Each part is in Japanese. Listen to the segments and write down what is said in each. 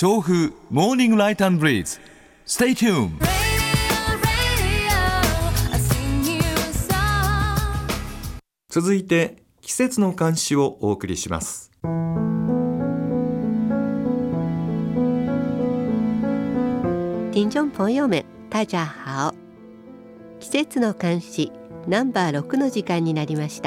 調布モーニングライト&ブリーズ Stay tuned。 続いて季節の漢詩をお送りします。 听众朋友们大家好。季節の漢詩ナンバー6の時間になりました。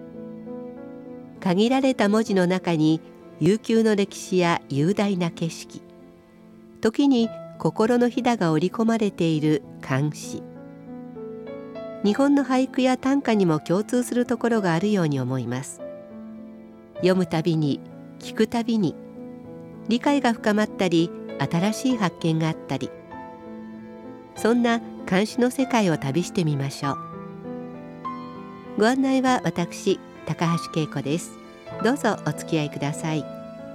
限られた文字の中に悠久の歴史や雄大な景色、時に心のひだが織り込まれている漢詩。日本の俳句や短歌にも共通するところがあるように思います。読むたびに聞くたびに理解が深まったり、新しい発見があったり、そんな漢詩の世界を旅してみましょう。ご案内は私、高橋恵子です。どうぞお付き合いください。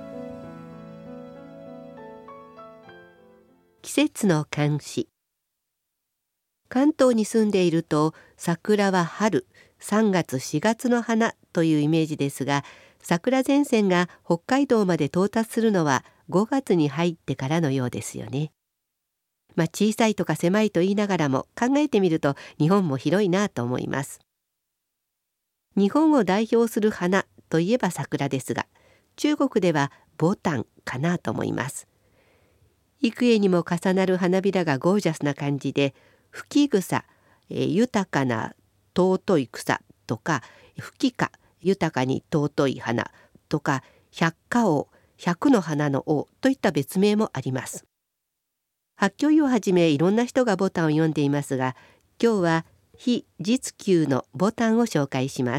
季節の漢詩。関東に住んでいると、桜は春、3月4月の花というイメージですが、桜前線が北海道まで到達するのは5月に入ってからのようですよね。小さいとか狭いと言いながらも、考えてみると日本も広いなと思います。日本を代表する花といえば桜ですが、中国では牡丹かなと思います。幾重にも重なる花びらがゴージャスな感じで、吹草、豊かな尊い草とか、吹花、豊かに尊い花とか、百花王、百の花の王といった別名もあります。白居易をはじめいろんな人が牡丹を読んでいますが、今日は非実久の牡丹を紹介します。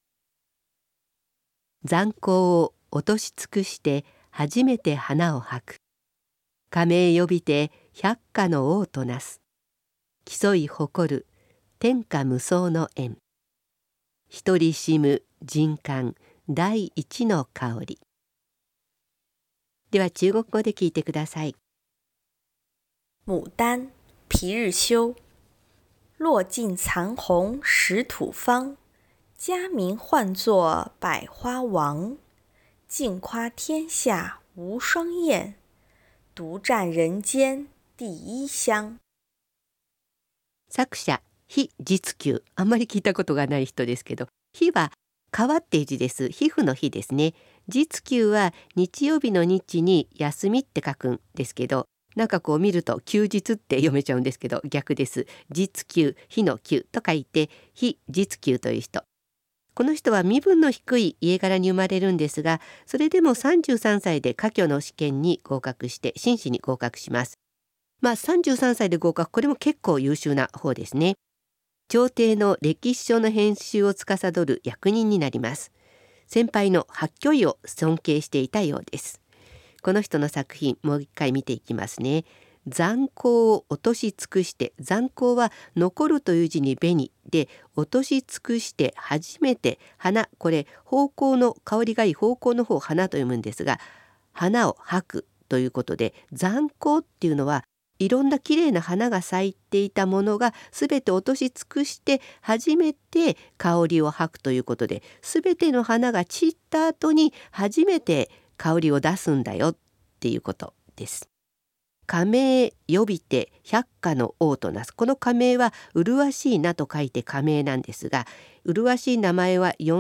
残光を落とし尽くして初めて花を吐く。加盟呼びて百花の王となす。競い誇る天下無双の縁。一人しむ人間第一の香り。では中国語で聞いてください。 牡丹，皮日休。落尽残红石土方，佳名唤作百花王。尽夸天下无双艳，独占人間第一香。 作者、非実久。あんまり聞いたことがない人ですけど、非は皮っていう字です。皮膚の日ですね。実久は日曜日の日に休みって書くんですけど、なんかこう見ると休日って読めちゃうんですけど、逆です。実久、非の久と書いて非実久という人。この人は身分の低い家柄に生まれるんですが、それでも33歳で科挙の試験に合格して進士に合格します。33歳で合格、これも結構優秀な方ですね。朝廷の歴史書の編集を司る役人になります。先輩の白居易を尊敬していたようです。この人の作品、もう一回見ていきますね。残光を落とし尽くして、残光は残るという字に紅で、落とし尽くして初めて花、これ芳香の香りがいい芳香の方を花と読むんですが、花を吐くということで、残光っていうのはいろんなきれいな花が咲いていたものがすべて落とし尽くして初めて香りを吐くということで、すべての花が散った後に初めて香りを出すんだよっていうことです。加盟呼びて百花の王となす。この加盟は麗しい名と書いて加盟なんですが、麗しい名前は